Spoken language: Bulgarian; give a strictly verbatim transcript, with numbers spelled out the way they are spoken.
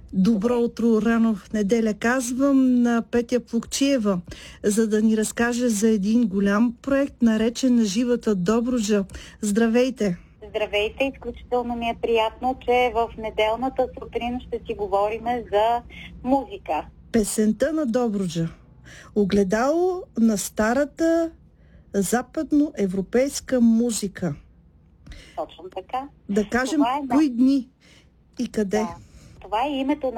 Добро утро, рано в неделя казвам на Петя Плукчиева, за да ни разкаже за един голям проект, наречен на живата Добруджа. Здравейте! Здравейте! Изключително ми е приятно, че в неделната сутрин ще си говорим за музика. Песента на Добруджа. Огледало на старата западноевропейска музика. Точно така. Да кажем, Това е, кои дни и къде? Да. Това е името на